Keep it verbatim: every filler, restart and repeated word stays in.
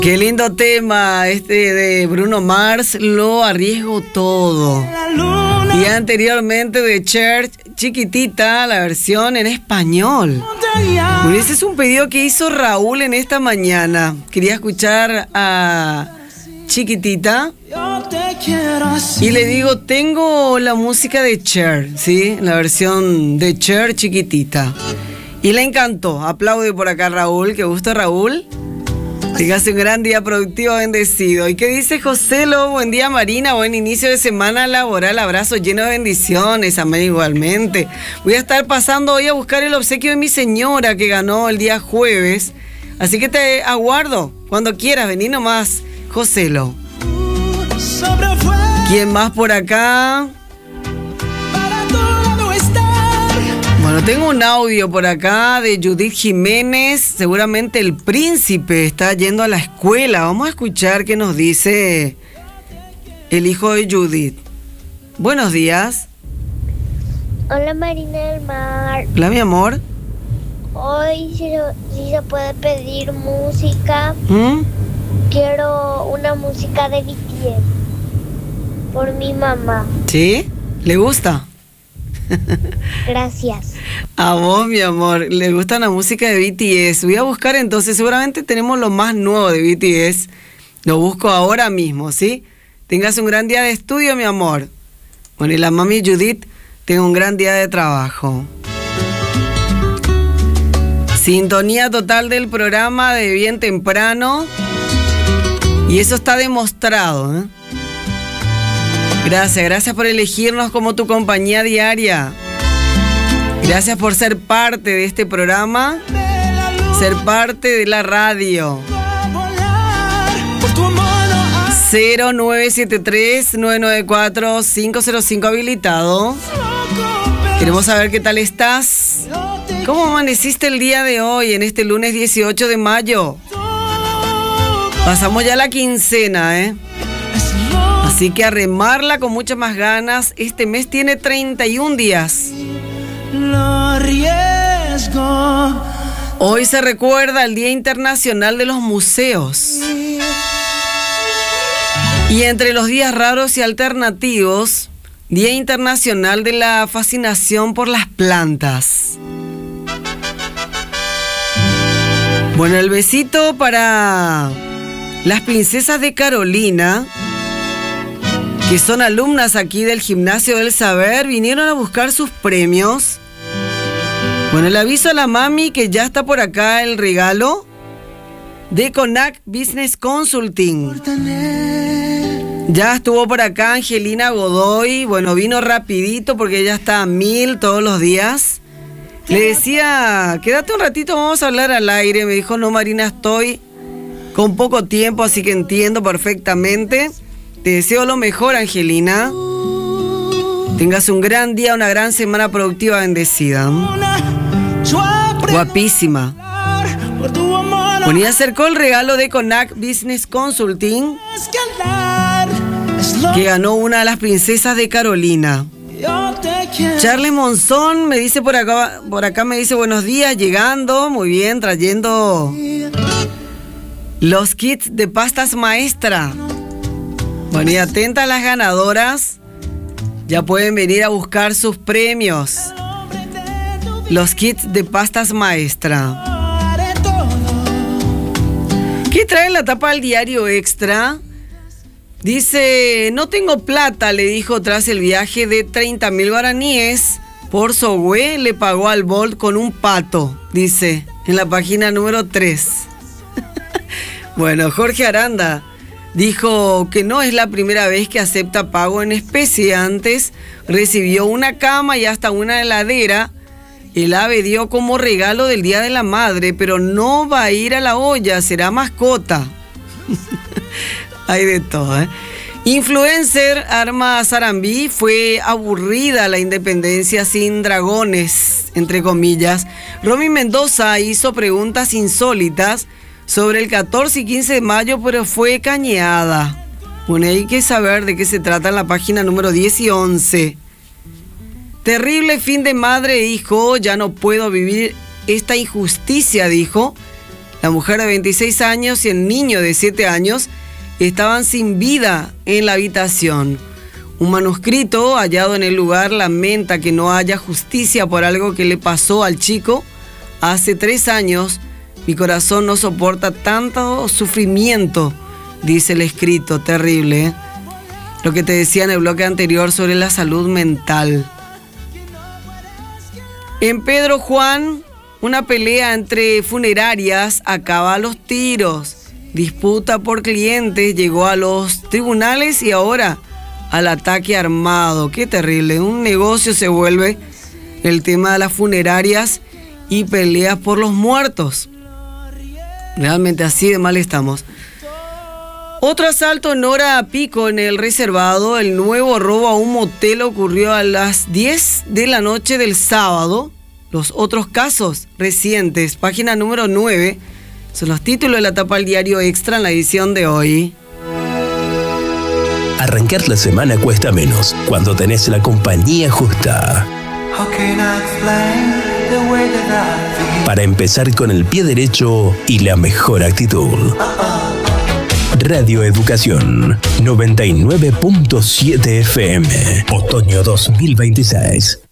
Qué lindo tema este de Bruno Mars, Lo Arriesgo Todo. Y anteriormente de Cher, Chiquitita, la versión en español. Bueno, ese es un pedido que hizo Raúl en esta mañana. Quería escuchar a Chiquitita. Y le digo, tengo la música de Cher, ¿sí? La versión de Cher, Chiquitita. Y le encantó. Aplaude por acá Raúl. Qué gusto, Raúl. Tengas un gran día productivo, bendecido. ¿Y qué dice Joselo? Buen día, Marina. Buen inicio de semana laboral. Abrazo lleno de bendiciones. Amén, igualmente. Voy a estar pasando hoy a buscar el obsequio de mi señora que ganó el día jueves. Así que te aguardo. Cuando quieras, vení nomás, Joselo. ¿Quién más por acá? Bueno, tengo un audio por acá de Judith Jiménez. Seguramente el príncipe está yendo a la escuela. Vamos a escuchar qué nos dice el hijo de Judith. Buenos días. Hola, Marina del Mar. Hola, mi amor. Hoy si, si se puede pedir música. ¿Mm? Quiero una música de B T S por mi mamá. ¿Sí? ¿Le gusta? Gracias. A vos, mi amor, le gusta la música de B T S. Voy a buscar entonces, seguramente tenemos lo más nuevo de B T S. Lo busco ahora mismo, ¿sí? Tengas un gran día de estudio, mi amor. Bueno, y la mami Judith, tenga un gran día de trabajo. Sintonía total del programa de bien temprano. Y eso está demostrado, ¿eh? Gracias, gracias por elegirnos como tu compañía diaria. Gracias por ser parte de este programa, ser parte de la radio. cero nueve siete tres, nueve nueve cuatro, cinco cero cinco habilitado. Queremos saber qué tal estás. ¿Cómo amaneciste el día de hoy, en este lunes dieciocho de mayo? Pasamos ya la quincena, ¿eh? Así que a remarla con muchas más ganas. Este mes tiene treinta y un días. Hoy se recuerda el Día Internacional de los Museos. Y entre los días raros y alternativos, Día Internacional de la Fascinación por las Plantas. Bueno, el besito para las princesas de Carolina, que son alumnas aquí del Gimnasio del Saber, vinieron a buscar sus premios. Bueno, le aviso a la mami que ya está por acá el regalo de Conac Business Consulting. Ya estuvo por acá Angelina Godoy. Bueno, vino rapidito porque ella está a mil todos los días. Le decía, quédate un ratito, vamos a hablar al aire. Me dijo, no, Marina, estoy con poco tiempo, así que entiendo perfectamente. Te deseo lo mejor, Angelina. Tengas un gran día, una gran semana productiva bendecida. Guapísima. Bueno, y acercó el regalo de Conac Business Consulting, que ganó una de las princesas de Carolina. Charles Monzón me dice por acá, por acá me dice buenos días, llegando, muy bien, trayendo los kits de pastas maestra. Bueno, y atenta a las ganadoras, ya pueden venir a buscar sus premios. Los kits de pastas maestra. ¿Qué trae la tapa del diario Extra? Dice, no tengo plata, le dijo tras el viaje de treinta mil guaraníes. Por Sogüe le pagó al Bolt con un pato, dice, en la página número tres. Bueno, Jorge Aranda dijo que no es la primera vez que acepta pago en especie. Antes recibió una cama y hasta una heladera. El AVE dio como regalo del Día de la Madre, pero no va a ir a la olla, será mascota. Hay de todo, ¿eh? Influencer Arma Sarambí, fue aburrida la independencia sin dragones, entre comillas. Romy Mendoza hizo preguntas insólitas sobre el catorce y quince de mayo, pero fue cañeada. Bueno, hay que saber de qué se trata en la página número diez y once. Terrible fin de madre, hijo, ya no puedo vivir esta injusticia, dijo. La mujer de veintiséis años y el niño de siete años estaban sin vida en la habitación. Un manuscrito hallado en el lugar lamenta que no haya justicia por algo que le pasó al chico hace tres años. Mi corazón no soporta tanto sufrimiento, dice el escrito. Terrible, ¿eh? Lo que te decía en el bloque anterior sobre la salud mental. En Pedro Juan, una pelea entre funerarias acaba a los tiros. Disputa por clientes llegó a los tribunales y ahora al ataque armado. Qué terrible. Un negocio se vuelve el tema de las funerarias y peleas por los muertos. Realmente así de mal estamos. Otro asalto en hora pico en el reservado. El nuevo robo a un motel ocurrió a las diez de la noche del sábado. Los otros casos recientes, página número nueve, son los títulos de la tapa del diario Extra en la edición de hoy. Arrancar la semana cuesta menos cuando tenés la compañía justa. Para empezar con el pie derecho y la mejor actitud. Radio Educación noventa y nueve punto siete F M, otoño dos mil veintiséis.